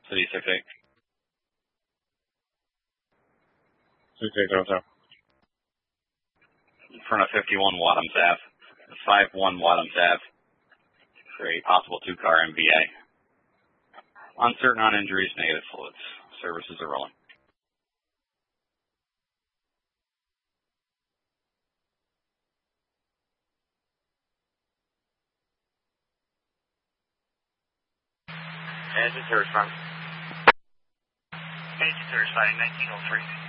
City 68. 68 Hotel. In front of 51 Wadhams Ave. 51 Wadhams Ave. For a possible 2-car MVA. Uncertain on injuries, negative fluids. Services are rolling. Engine service front. Engine service finding 1903.